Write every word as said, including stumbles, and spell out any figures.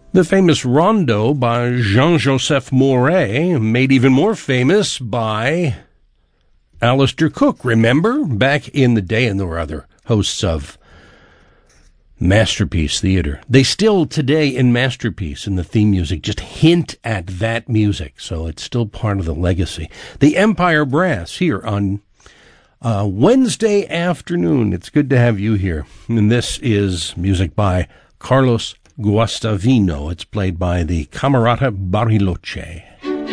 The famous Rondo by Jean-Joseph Mouret, made even more famous by Alistair Cook. Remember? Back in the day, and there were other hosts of Masterpiece Theater. They still, today in Masterpiece, in the theme music, just hint at that music, so it's still part of the legacy. The Empire Brass here on uh, Wednesday afternoon. It's good to have you here. And this is music by Carlos Guastavino. It's played by the Camerata Bariloche.